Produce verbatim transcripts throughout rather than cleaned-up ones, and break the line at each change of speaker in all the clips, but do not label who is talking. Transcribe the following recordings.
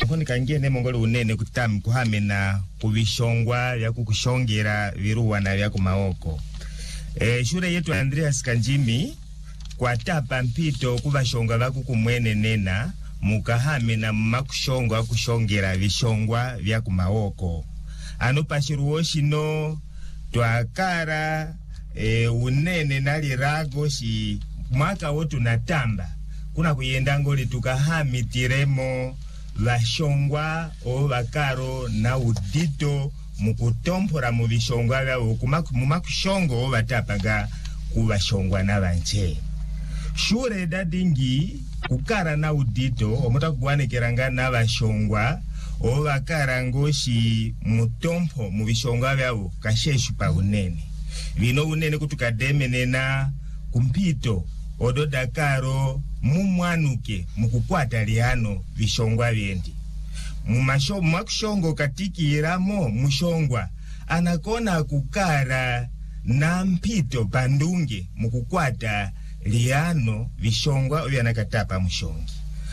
Koni kangie ne mongoli unene kutam kuhamena kubishongwa vya kukushongera viruwa na vya kumaoko. E, shure yetu Andreas Kanjimi kwa tapa mpito kubashongwa vya kukumwene nena mukahamena makushongwa kushongera vishongwa vya kumaoko. Ano pashiruoshi no tuakara e, unene nali rago shi mwaka wotu natamba. Kuna kuyenda ngoli tukahamitiremo vashongwa o vakaro na udito mukutompora mu vishongwa vyao mumakushongo o vatapaga kuvashongwa na vanche. Shure dadingi kukara na udito omuta kuwanekeranga na vashongwa o vakara ngoshi mutompo mu vishongwa vyao kasheshu pa unene. Vino unene kutukademene na kumpito odo dakaro mumwanuke mukukwata liano vishongwa vyendi. Mumasho mwakushongo katikiramo mushongwa anakona kukara na mpito pandunge mukukwata liano vishongwa vyanakatapa mushongi.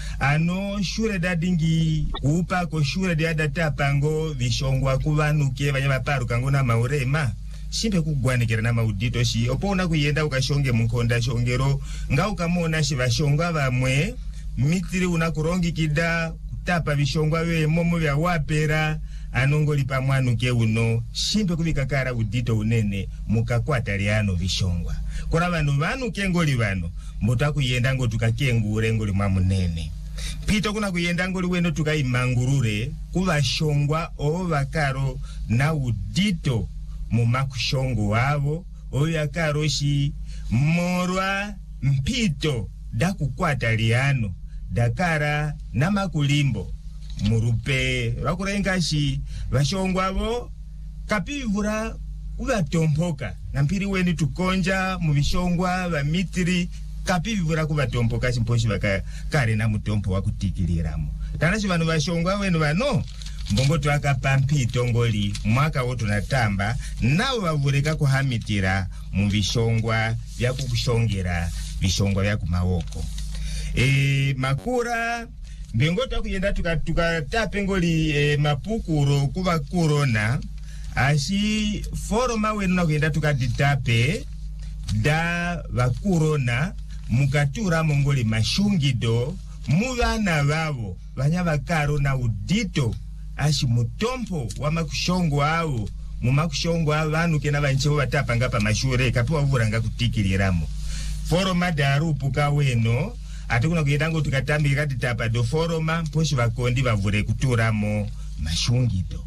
Ano shure dadingi upa ko shure diadatapa ngo vishongwa kuvanuke vanyama paru kangona maurema. Shimpe kugwanekera na maudito shi opona kuyenda ukashonge mkonda shongero nga ukamona shi vashongwa vamwe mitiri unakurongi kida kutapa vishongwa we momo vya wapera anongoli pa mwanuke uno shimpe kuvikakara udito unene mukakwata liano vishongwa kora vanu vanu kengoli vano mota kuyenda ngo tukakengure ngoli mwa munene pito kuna kuyenda ngoli weno tukaimangurure kuvashongwa o vakaro na udito mumakushongo wavo oya karoshi morwa mpito da kukwata liano dakara na makulimbo murupe rakurengashi vashongwa vo kapivura kuvatompoka na mpiri weni tukonja muvishongwa va mitiri kapivura kuvatompoka chimposhi vakakare na mutompo wakutikiliramo tanashi vanu vashongwa wenu vano mbongo tuaka pampi tongoli mwaka wotu natamba nao wavureka kuhamitira muvishongwa vya kukushongera vishongwa vya kumawoko. E, makura mbongo tuakuyenda tukatape tuka ngoli e, mapukuro kuva kurona ashi foroma wenu na kuyenda tukaditape da vakurona mukatura mongoli mashungido muvana vavo vanya karo na udito ashi mutompo wa makushongo awo mu makushongo avanu kena vanchewo vatapanga pa mashure kapiwa vuranga kutikiliramo foroma darupu kaweno atikuna kuyenda ngo tukatambika kati tapa do foroma poshi vakondi vavure kuturamo mashungito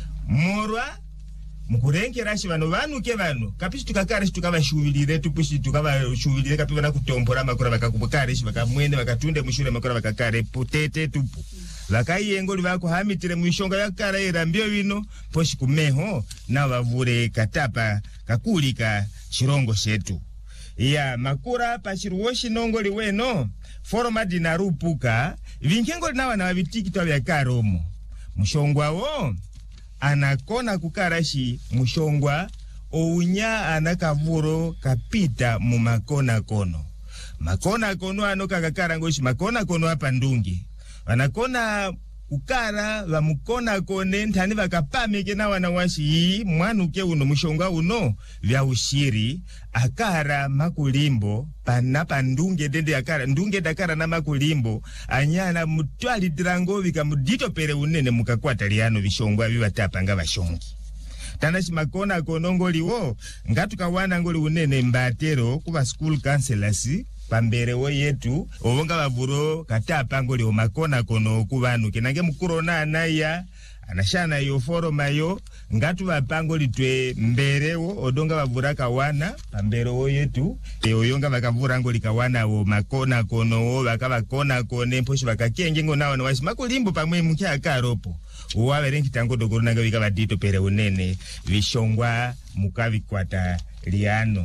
morwa mukurengera shi vano vanu ke vanu kapishi tukakare shi tukavashuvilire tupushi tukavashuvilire kapiwa na kutompora makura vakakubukare shi vakamwene vakatunde mushure makura vakakare putete tupu vakaiyengo livako hamitire mwishonga yakara era mbio vino poshi kumeho na wavure katapa kakulika chirongo shetu. Ya makura pachiruoshi nongo liweno foroma dinarupuka vinkengo linawa na wavitikitwa vya karomo mshongwa wo anakona kukarashi mshongwa ounya anakavuro kapita mu makona kono makona kono ano kakakara ngoshi makona kono hapa ndungi wanakona ukara wa mukona kone ntani wakapameke na wanawashi mwanuke uno mshonga uno vya ushiri akara makulimbo panapa ndunge dende akara ndunge dakara na makulimbo anyana mutwali drango vika mudito pere unene mukakwata liano vishongwa viva tapa nga vashongi tanashi makona konongoli wo ngatuka wana ngoli unene mbatero kuwa school counselors pambere wo yetu ovonga vavuro katapa ngoli omakona kono kuvanu kenange mukurona anaya anashana yo foroma yo ngatu vapangoli twe mberewo odonga vavura kawana pambere wo yetu e oyonga vakavura ngoli kawana wo makona kono wo vakavakona kone poshi vakakenge ngo nawo washi makulimbo pamwe mukya karopo waverengi tango dokorona nga vika vadito pere unene vishongwa mukavikwata liano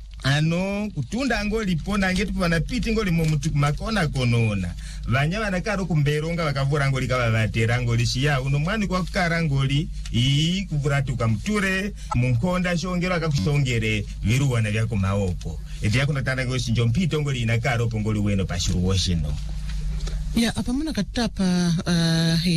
ano kutunda ngoli pona ngetu pana piti ngoli momutu makona konona vanya vanakaro kumberonga vakavura ngoli kava vatera ngoli shiya uno mwani kwa kukara ngoli ii kuvuratuka mture munkonda shongero akakushongere viruwana vyako maopo eti yako natana ngoli shinjo mpito ngoli inakaro pongoli weno pashiru woshino
ya apamuna katapa uh,